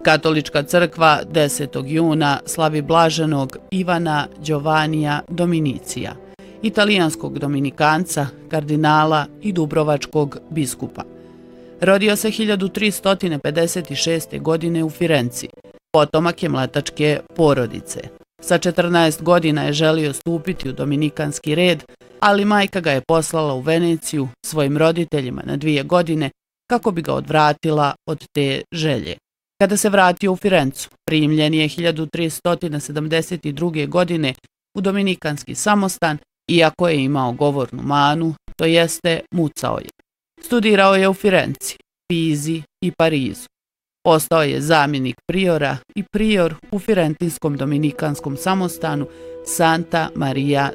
Katolička crkva 10. juna slavi blaženog Ivana Đovanija Dominicija, italijanskog dominikanca, kardinala i dubrovačkog biskupa. Rodio se 1356. godine u Firenci, potomak je mletačke porodice. Sa 14 godina je želio stupiti u dominikanski red, ali majka ga je poslala u Veneciju svojim roditeljima na 2 godine kako bi ga odvratila od te želje. Kada se vratio u Firencu, primljen je 1372. godine u dominikanski samostan, iako je imao govornu manu, to jeste mucao je. Studirao je u Firenci, Pizi i Parizu. Postao je zamjenik priora i prior u firentinskom dominikanskom samostanu Santa Maria